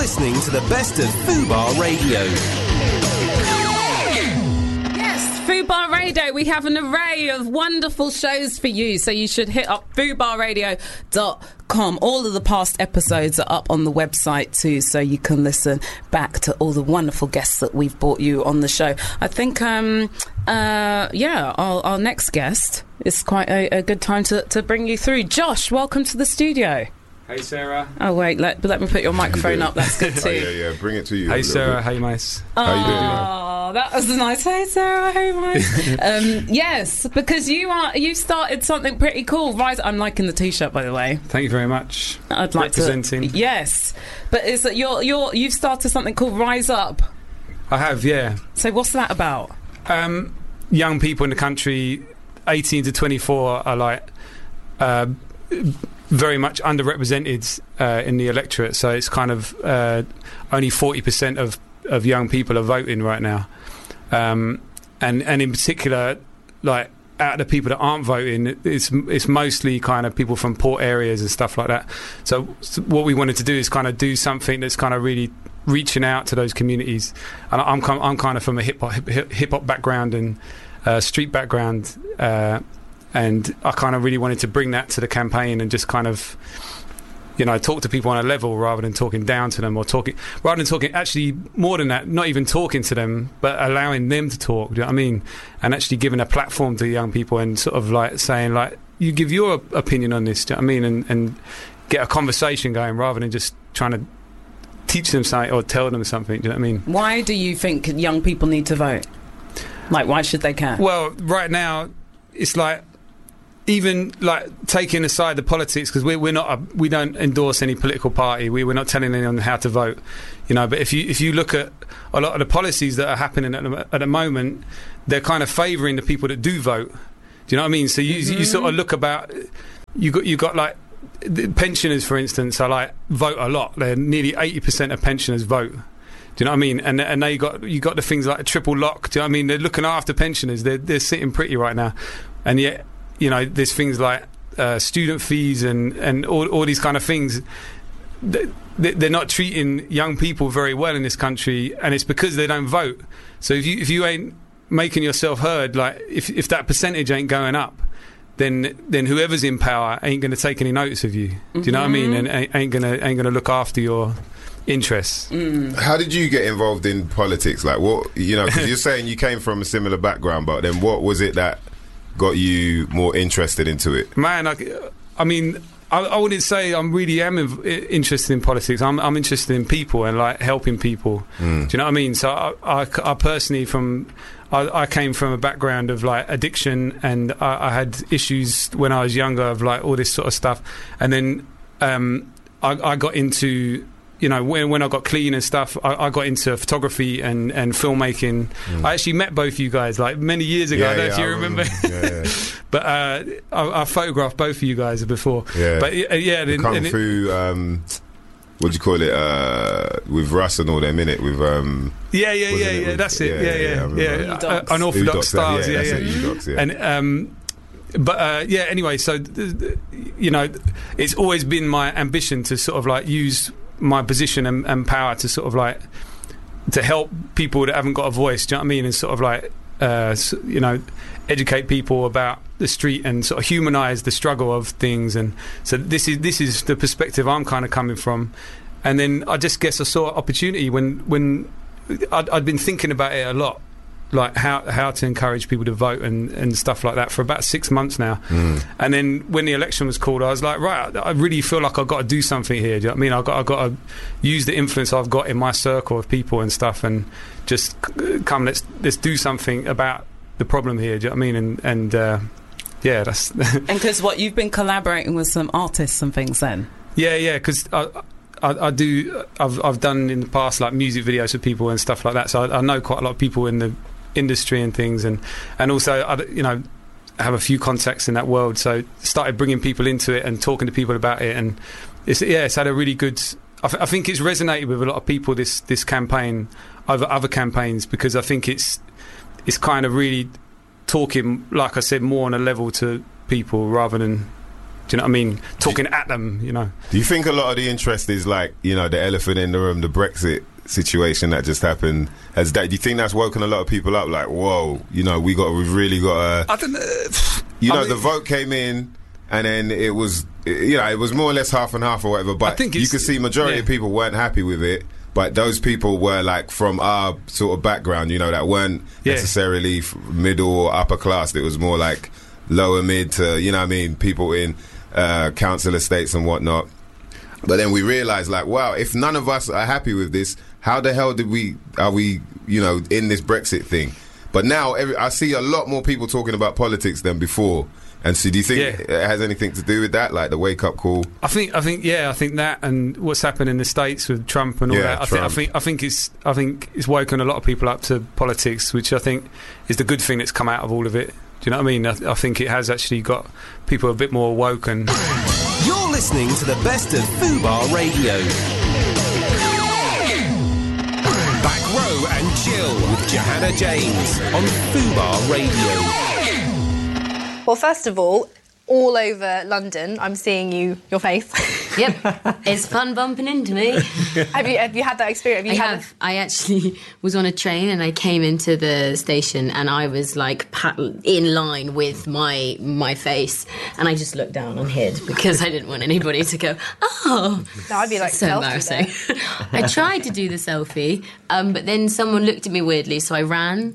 listening to the best of Fubar Radio. Yes, Fubar Radio. We have an array of wonderful shows for you, so you should hit up fubarradio.com. All of the past episodes are up on the website too, so you can listen back to all the wonderful guests that we've brought you on the show. I think, our next guest is quite a good time to bring you through. Josh, welcome to the studio. Hey Sarah. Oh wait, let me put your microphone up. That's good too. Yeah, bring it to you. Hey Sarah, hey Mice. How you doing? Oh, that was nice. Hey Sarah, hey Mice. Yes, because you started something pretty cool. Rise. I'm liking the t-shirt, by the way. Thank you very much. I'd like Representing. to. Yes, but is that you've started something called Rise Up? I have, yeah. So what's that about? Young people in the country, 18 to 24, are like very much underrepresented in the electorate. So it's kind of only 40% of young people are voting right now, and in particular, like out of the people that aren't voting, it's mostly kind of people from poor areas and stuff like that. So what we wanted to do is kind of do something that's kind of really reaching out to those communities. And I'm kind of from a hip hop background and street background. And I kind of really wanted to bring that to the campaign and just kind of, talk to people on a level rather than talking down to them actually more than that, not even talking to them, but allowing them to talk, do you know what I mean? And actually giving a platform to young people and sort of like saying, like, you give your opinion on this, do you know what I mean? And get a conversation going rather than just trying to teach them something or tell them something, do you know what I mean? Why do you think young people need to vote? Like, why should they care? Well, right now, it's like, even like taking aside the politics, because we don't endorse any political party. We're not telling anyone how to vote, But if you look at a lot of the policies that are happening at the moment, they're kind of favouring the people that do vote. Do you know what I mean? So you sort of look about you got like the pensioners, for instance, are like vote a lot. They're nearly 80% of pensioners vote. Do you know what I mean? And they you got the things like a triple lock. Do you know what I mean? They're looking after pensioners. They're sitting pretty right now, and yet. There's things like student fees and all these kind of things. They're not treating young people very well in this country, and it's because they don't vote. So if you ain't making yourself heard, like if that percentage ain't going up, then whoever's in power ain't going to take any notice of you. Do you know what I mean? And ain't gonna look after your interests. How did you get involved in politics? Like what? Because you're saying you came from a similar background, but then what was it that got you more interested into it? Man, I mean, I wouldn't say I really am interested in politics. I'm interested in people and like helping people. Do you know what I mean? So I personally I came from a background of like addiction, and I had issues when I was younger of like all this sort of stuff, and then I got into when I got clean and stuff, I got into photography and filmmaking. I actually met both of you guys like many years ago. I don't know if you remember. But I photographed both of you guys before. Yeah. But the Kung Fu, what do you call it? With Russ and all them in it. With that's it. Yeah. Unorthodox styles. And anyway, so it's always been my ambition to sort of like use my position and power to sort of like to help people that haven't got a voice, do you know what I mean? And sort of like educate people about the street and sort of humanise the struggle of things. And so this is the perspective I'm kind of coming from. And then I just guess I saw opportunity when I'd been thinking about it a lot, like how to encourage people to vote and stuff like that for about 6 months now. And then when the election was called, I was like, right, I really feel like I've got to do something here. Do you know what I mean? I've got to use the influence I've got in my circle of people and stuff, and just let's do something about the problem here. Do you know what I mean? And that's and because you've been collaborating with some artists and things then. Yeah, because I do. I've done in the past like music videos for people and stuff like that. So I know quite a lot of people in the industry and things, and also I have a few contacts in that world. So started bringing people into it and talking to people about it, and it's had a really good. I think it's resonated with a lot of people this campaign over other campaigns, because I think it's kind of really talking, like I said, more on a level to people rather than Do you know what I mean? Talking at them, you know. Do you think a lot of the interest is like, you know, the elephant in the room, the Brexit situation that just happened? Do you think that's woken a lot of people up? Like, whoa, you know, we've really got to... I don't know. You know, the vote came in, and then it was, you know, it was more or less half and half or whatever. But I think you could see majority of people weren't happy with it. But those people were like from our sort of background, you know, that weren't necessarily middle or upper class. It was more like lower mid to, you know what I mean, people in council estates and whatnot. But then we realised, like, wow, if none of us are happy with this, how the hell are we, you know, in this Brexit thing? But now I see a lot more people talking about politics than before. And so do you think it has anything to do with that, like the wake-up call? I think that, and what's happened in the States with Trump and all that. I think it's woken a lot of people up to politics, which I think is the good thing that's come out of all of it. Do you know what I mean? I think it has actually got people a bit more woken. You're listening to the best of Fubar Radio. Back Row and Chill with Johanna James on Fubar Radio. Well, first of all over London, I'm seeing your face. Yep, it's fun bumping into me. Have you had that experience? I actually was on a train and I came into the station and I was like in line with my face, and I just looked down and hid because I didn't want anybody to go, oh. No, I'd be like, so embarrassing. I tried to do the selfie, but then someone looked at me weirdly, so I ran.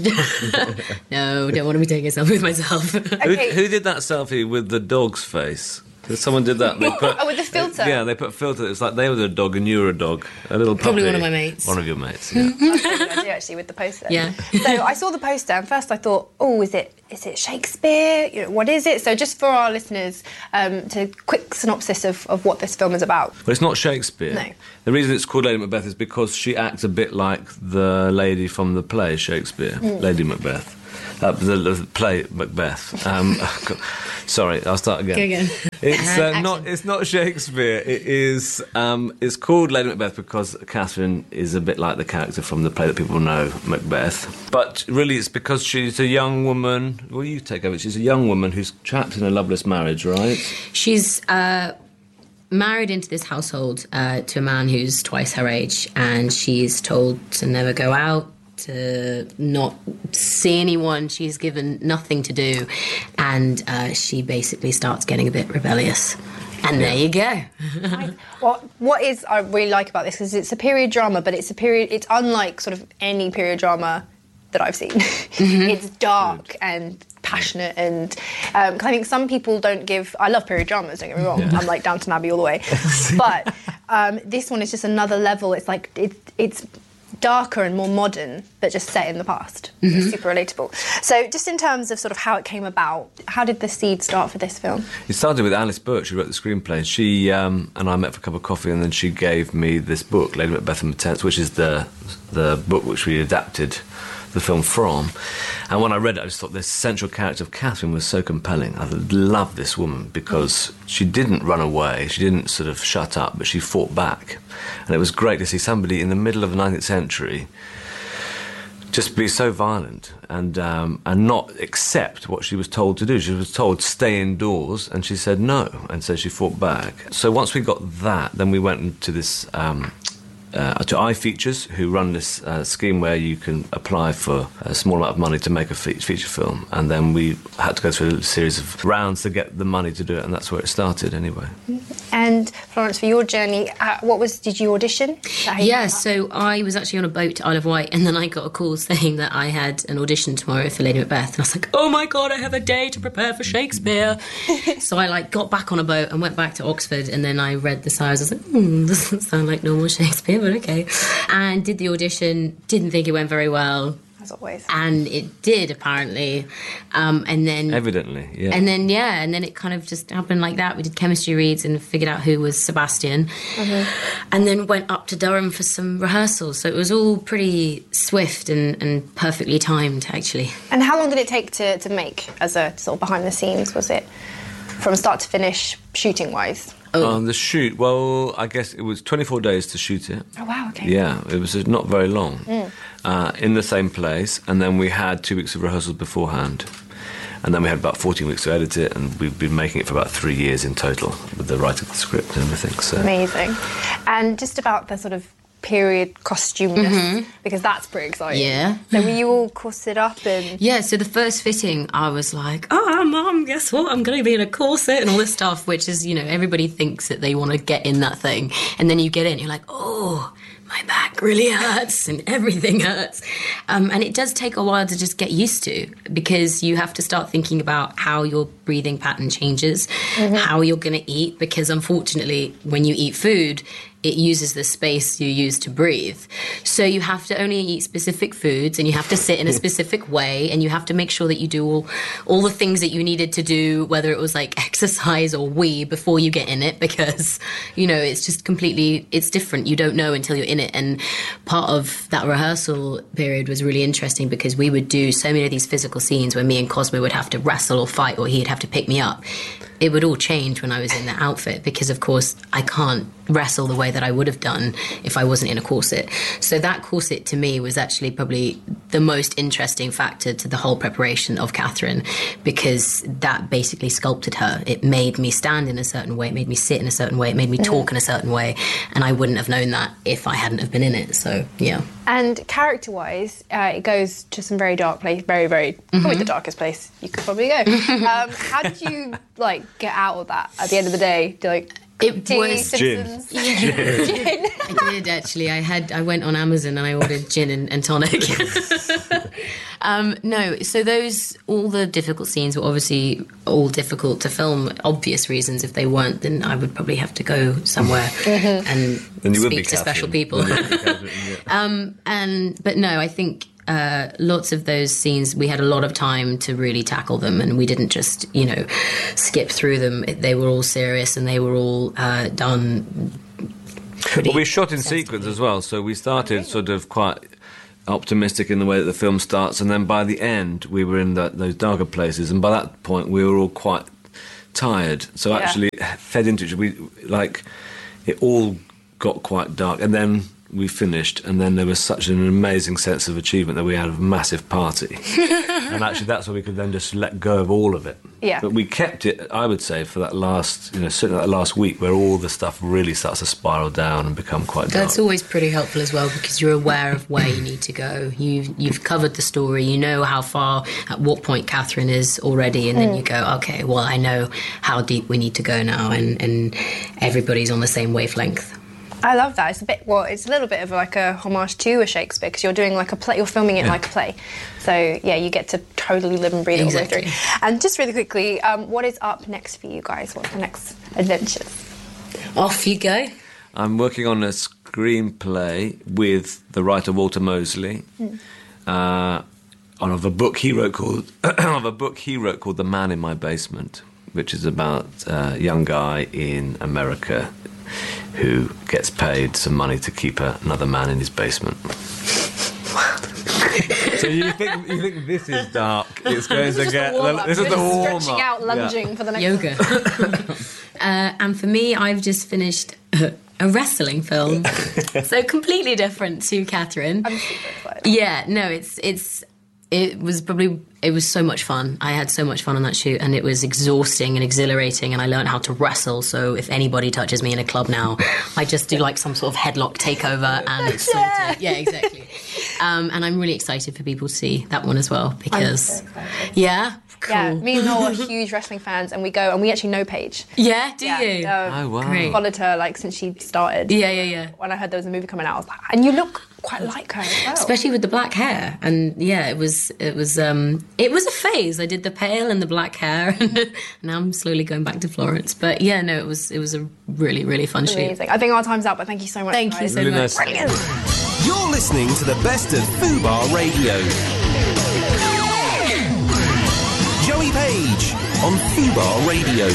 No, don't want to be taking a selfie with myself. Okay. Who did that selfie with the dog's face? Someone did that. They put, with the filter? Yeah, they put filter. It's like they were the dog and you were a dog. A little puppy. Probably one of my mates. One of your mates, yeah. I do, actually, with the poster. Yeah. So I saw the poster, and first I thought, oh, is it Shakespeare? You know, what is it? So just for our listeners, to quick synopsis of what this film is about. Well, it's not Shakespeare. No. The reason it's called Lady Macbeth is because she acts a bit like the lady from the play Shakespeare, Lady Macbeth. The play Macbeth. Sorry, I'll start again. Go again. It's not Shakespeare. It is. It's called Lady Macbeth because Catherine is a bit like the character from the play that people know, Macbeth. But really, it's because she's a young woman. Well, you take over. She's a young woman who's trapped in a loveless marriage, right? She's married into this household to a man who's twice her age, and she's told to never go out, to not see anyone. She's given nothing to do, and she basically starts getting a bit rebellious. And there you go. Well, what I really like about this is it's a period drama, but it's unlike sort of any period drama that I've seen. Mm-hmm. It's dark and passionate, and I think some people don't give... I love period dramas, don't get me wrong. Yeah. I'm like Downton Abbey all the way. But this one is just another level. It's like it's darker and more modern, but just set in the past. Mm-hmm. It's super relatable. So just in terms of sort of how it came about, how did the seed start for this film? It started with Alice Birch, who wrote the screenplay. She and I met for a cup of coffee, and then she gave me this book, Lady Macbeth and Macbeth, which is the book which we adapted the film from. And when I read it, I just thought the central character of Catherine was so compelling. I loved this woman because she didn't run away, she didn't sort of shut up, but she fought back. And it was great to see somebody in the middle of the 19th century just be so violent and not accept what she was told to do. She was told stay indoors, and she said no, and so she fought back. So once we got that, then we went into this to iFeatures, who run this scheme where you can apply for a small amount of money to make a feature film, and then we had to go through a series of rounds to get the money to do it, and that's where it started anyway. And Florence, for your journey, did you audition? Yeah, so I was actually on a boat to Isle of Wight, and then I got a call saying that I had an audition tomorrow for Lady Macbeth, and I was like, oh my God, I have a day to prepare for Shakespeare. So I got back on a boat and went back to Oxford, and then I read the sires. I was like, this doesn't sound like normal Shakespeare, but okay. And did the audition, didn't think it went very well. As always. And it did, apparently. And then... Evidently, yeah. And then it kind of just happened like that. We did chemistry reads and figured out who was Sebastian. Mm-hmm. And then went up to Durham for some rehearsals. So it was all pretty swift and perfectly timed, actually. And how long did it take to make as a sort of behind the scenes? Was it from start to finish, shooting-wise? The shoot, well, I guess it was 24 days to shoot it. Oh, wow, okay. Yeah, it was not very long. In the same place, and then we had 2 weeks of rehearsals beforehand. And then we had about 14 weeks to edit it, and we've been making it for about 3 years in total with the writing of the script and everything. So amazing. And just about the sort of period costumeness, because that's pretty exciting. Yeah. So were you all corseted up and... Yeah, so the first fitting, I was like, oh, Mum, guess what? I'm going to be in a corset and all this stuff, which is, everybody thinks that they want to get in that thing. And then you get in, you're like, oh, my back really hurts and everything hurts. And it does take a while to just get used to, because you have to start thinking about how your breathing pattern changes, how you're going to eat, because unfortunately, when you eat food, it uses the space you use to breathe. So you have to only eat specific foods, and you have to sit in a specific way, and you have to make sure that you do all the things that you needed to do, whether it was like exercise or wee, before you get in it, because, it's just completely, it's different. You don't know until you're in it. And part of that rehearsal period was really interesting, because we would do so many of these physical scenes where me and Cosmo would have to wrestle or fight, or he'd have to pick me up. It would all change when I was in that outfit, because, of course, I can't wrestle the way that I would have done if I wasn't in a corset. So that corset, to me, was actually probably the most interesting factor to the whole preparation of Catherine, because that basically sculpted her. It made me stand in a certain way, it made me sit in a certain way, it made me talk in a certain way, and I wouldn't have known that if I hadn't have been in it. So, yeah. And character-wise, it goes to some very dark place, very, very, probably the darkest place you could probably go. How did you, get out of that at the end of the day? Do you, It was Simpsons? Gin. I did, actually. I went on Amazon and I ordered gin and tonic. No, so all the difficult scenes were obviously all difficult to film, obvious reasons. If they weren't, then I would probably have to go somewhere and speak to special people. But no, I think lots of those scenes, we had a lot of time to really tackle them, and we didn't just, skip through them. They were all serious, and they were all done pretty... Well, we shot in sequence as well, so we started sort of quite optimistic in the way that the film starts, and then by the end we were in those darker places, and by that point we were all quite tired, so actually fed into it. It all got quite dark, and then we finished, and then there was such an amazing sense of achievement that we had a massive party. And actually that's where we could then just let go of all of it. Yeah. But we kept it, I would say, for that last, certainly that last week, where all the stuff really starts to spiral down and become quite dark. That's always pretty helpful as well, because you're aware of where you need to go. You've covered the story, you know how far, at what point Catherine is already, and then you go, okay, well, I know how deep we need to go now, and everybody's on the same wavelength. I love that. It's a little bit of like a homage to a Shakespeare, because you're doing like a play, you're filming it like a play. So, yeah, you get to totally live and breathe it all the way through. And just really quickly, what is up next for you guys? What's the next adventures? Off you go. I'm working on a screenplay with the writer Walter Mosley of a book he wrote called The Man in My Basement, which is about a young guy in America who gets paid some money to keep another man in his basement. So you think this is dark? It's going to get... This is the warm-up. Stretching out, lunging for the next yoga. And for me, I've just finished a wrestling film. So completely different to Catherine. I'm super excited. Yeah, no, it was so much fun. I had so much fun on that shoot, and it was exhausting and exhilarating, and I learned how to wrestle. So if anybody touches me in a club now, I just do like some sort of headlock takeover and sort of, yeah, exactly. And I'm really excited for people to see that one as well, because cool. Yeah, me and Noel are huge wrestling fans, and we go and we actually know Paige. Yeah, do you? Oh wow! Great. Followed her since she started. Yeah. When I heard there was a movie coming out, I was like, and you look quite like her as well. Especially with the black hair, and it was a phase. I did the pale and the black hair, and now I'm slowly going back to Florence. But yeah, no, it was a really, really fun shoot. Amazing. I think our time's up, but thank you so much. Thank you so really much. Nice. Brilliant. You're listening to the best of Fubar Radio. Joey Page on Fubar Radio.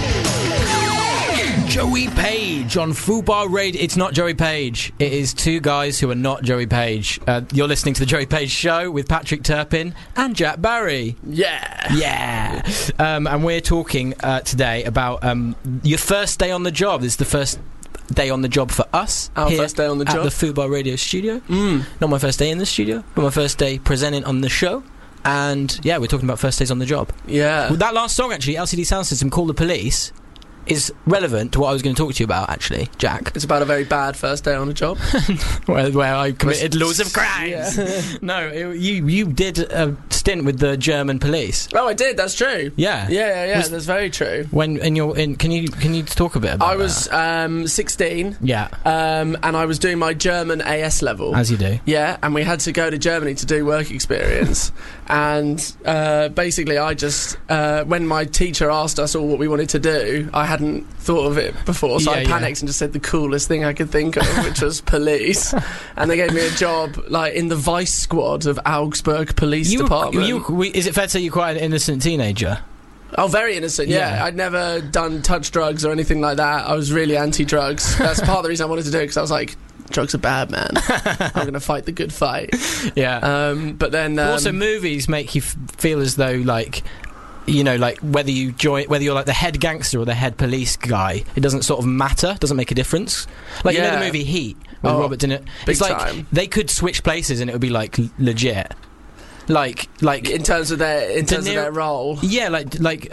Joey Page on Fubar Radio. It's not Joey Page. It is two guys who are not Joey Page. You're listening to The Joey Page Show with Patrick Turpin and Jack Barry. Yeah. And we're talking today about your first day on the job. This is the first day on the job for us. Our first day on the job at the Fubar Radio studio. Not my first day in the studio, but my first day presenting on the show. And yeah, we're talking about first days on the job. Yeah. Well, that last song, actually, LCD Soundsystem, Call the Police, is relevant to what I was going to talk to you about, actually, Jack. It's about a very bad first day on a job. where I committed loads of crimes. Yeah. No, you did a stint with the German police. Oh, I did. That's true. Yeah. Yeah. That's very true. When can you talk a bit about that? I was 16. Yeah. And I was doing my German AS level. As you do. Yeah, and we had to go to Germany to do work experience. And basically, I just when my teacher asked us all what we wanted to do, I hadn't thought of it before, so I panicked and just said the coolest thing I could think of, which was police. And they gave me a job like in the vice squad of Augsburg Police Department. Is it fair to say you're quite an innocent teenager? Oh, very innocent, yeah. I'd never touched drugs or anything like that. I was really anti-drugs. That's part of the reason I wanted to do it, because I was like, drugs are bad, man. I'm going to fight the good fight. Yeah. But then... also, movies make you feel as though, like... You know, like whether you're like the head gangster or the head police guy, it doesn't sort of matter. Doesn't make a difference. Like you know the movie Heat with Robert De Niro. It's like time. They could switch places and it would be like legit. Like in terms of their role. Yeah, like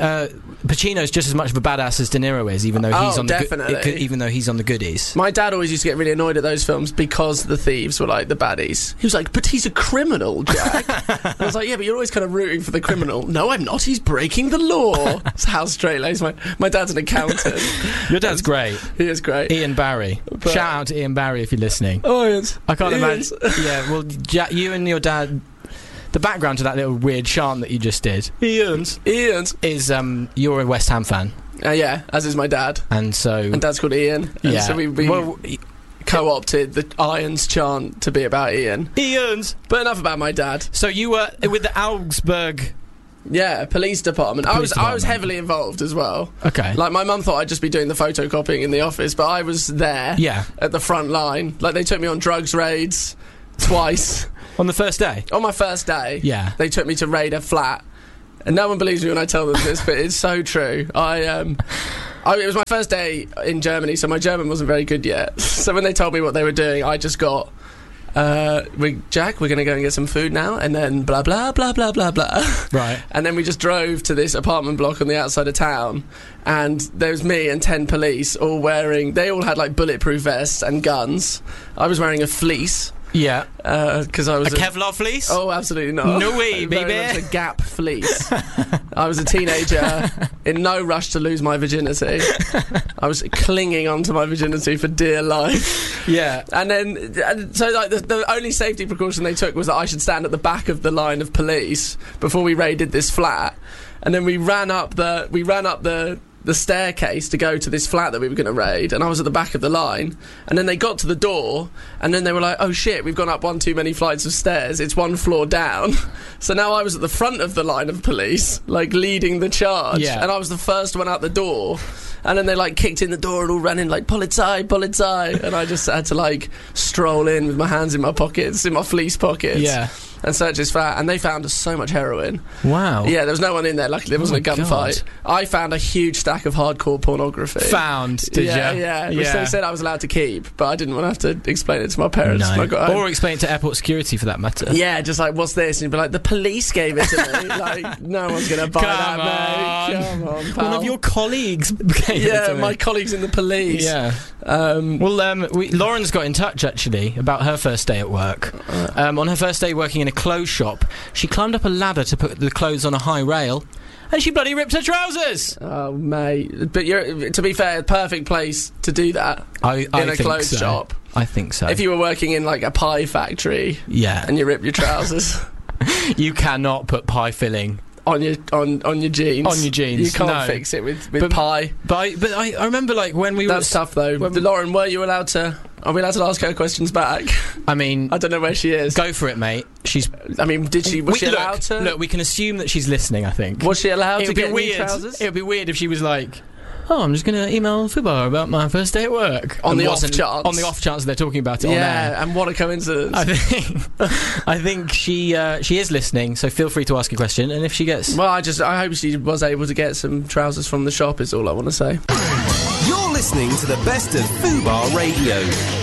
Pacino's just as much of a badass as De Niro is, even though he's on even though he's on the goodies. My dad always used to get really annoyed at those films because the thieves were like the baddies. He was like, "But he's a criminal, Jack." I was like, "Yeah, but you're always kind of rooting for the criminal." "No, I'm not. He's breaking the law." It's Hal Straight-Laced. My dad's an accountant. Your dad's great. He is great. Ian Barry. Shout out to Ian Barry if you're listening. Oh, yes. I can't imagine. Yeah, well, Jack, you and your dad. The background to that little weird chant that you just did, Ian's, is you're a West Ham fan. Yeah, as is my dad. And Dad's called Ian. And so we co-opted the Irons chant to be about Ian. Ian's. But enough about my dad. So you were with the Augsburg... Yeah, police department. I was heavily involved as well. Okay. Like, my mum thought I'd just be doing the photocopying in the office, but I was there at the front line. Like, they took me on drugs raids twice. On the first day? On my first day. Yeah. They took me to raid a flat. And no one believes me when I tell them this, but it's so true. It was my first day in Germany, so my German wasn't very good yet. So when they told me what they were doing, I just got... Jack, we're going to go and get some food now, and then blah, blah, blah, blah, blah, blah. Right. And then we just drove to this apartment block on the outside of town, and there was me and 10 police all wearing... They all had, like, bulletproof vests and guns. I was wearing a fleece. Yeah. Because I was... A Kevlar fleece? Oh, absolutely not. No way, baby. Very much a Gap fleece. I was a teenager in no rush to lose my virginity. I was clinging onto my virginity for dear life. Yeah. And so like the only safety precaution they took was that I should stand at the back of the line of police before we raided this flat. And then we ran up the staircase to go to this flat that we were going to raid, and I was at the back of the line, and then they got to the door, and then they were like, "Oh shit, we've gone up one too many flights of stairs, it's one floor down." So now I was at the front of the line of police, like leading the charge, and I was the first one out the door. And then they like kicked in the door and all ran in like Polizei, Polizei, and I just had to like stroll in with my hands in my pockets, in my fleece pockets, and search his flat. And they found so much heroin. Wow. Yeah, there was no one in there. Luckily, there wasn't a gunfight. I found a huge stack of hardcore pornography. Did you? Yeah. Which they said I was allowed to keep, but I didn't want to have to explain it to my parents. No. Or explain it to airport security for that matter. Yeah, just like, what's this? And you'd be like, the police gave it to me. Like, no one's going to buy that, mate. Come on, pal. One of your colleagues. My colleagues in the police. Yeah. Lauren's got in touch actually about her first day at work. On her first day working in a clothes shop, she climbed up a ladder to put the clothes on a high rail, and she bloody ripped her trousers. Oh, mate! But to be fair, perfect place to do that. I in a clothes shop. I think so. If you were working in like a pie factory, and you rip your trousers, you cannot put pie filling on your jeans. On your jeans, you can't fix it with pie. But I remember like when we That's tough though. Lauren, were you allowed to? Are we allowed to ask her questions back? I mean, I don't know where she is. Go for it, mate. I mean, was she allowed to? Look, we can assume that she's listening. I think. Was she allowed to get new trousers? It would be weird if she was like, "Oh, I'm just going to email Fubar about my first day at work." On the off chance they're talking about it on air. And what a coincidence. I think she is listening, so feel free to ask a question, and if she gets... Well, I hope she was able to get some trousers from the shop, is all I want to say. You're listening to the best of Fubar Radio.